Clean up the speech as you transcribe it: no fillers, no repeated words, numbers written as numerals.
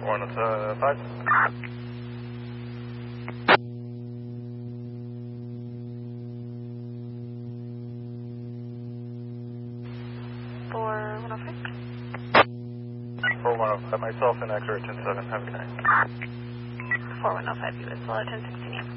4105. Myself and X-ray 107. Have a good night. 4105, US, 1016.